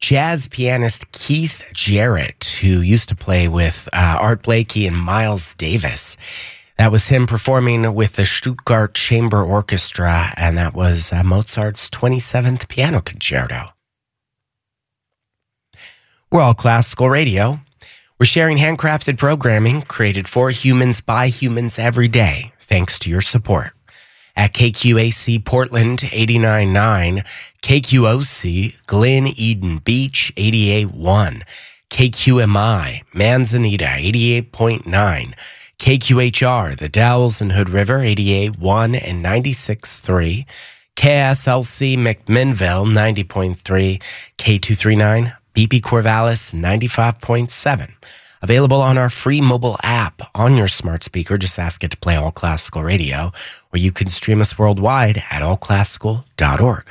jazz pianist Keith Jarrett, who used to play with Art Blakey and Miles Davis. That was him performing with the Stuttgart Chamber Orchestra, and that was Mozart's 27th Piano Concerto. We're All Classical Radio. We're sharing handcrafted programming created for humans by humans every day, thanks to your support. At KQAC Portland 89.9, KQOC Glen Eden Beach 88.1, KQMI Manzanita 88.9, KQHR The Dalles and Hood River 88.1 and 96.3, KSLC McMinnville 90.3, K239 BP Corvallis 95.7. Available on our free mobile app on your smart speaker. Just ask it to play All Classical Radio, or you can stream us worldwide at allclassical.org.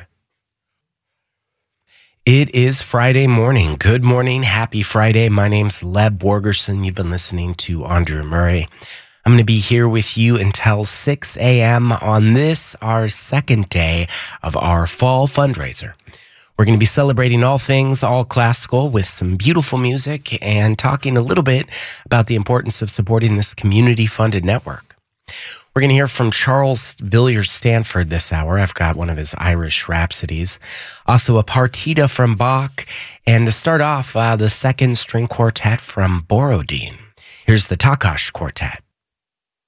It is Friday morning. Good morning. Happy Friday. My name's Leb Borgerson. You've been listening to Andrea Murray. I'm going to be here with you until 6 a.m. on this, our second day of our fall fundraiser. We're going to be celebrating all things all classical with some beautiful music and talking a little bit about the importance of supporting this community-funded network. We're going to hear from Charles Villiers Stanford this hour. I've got one of his Irish rhapsodies. Also a partita from Bach. And to start off, the second string quartet from Borodin. Here's the Takács Quartet.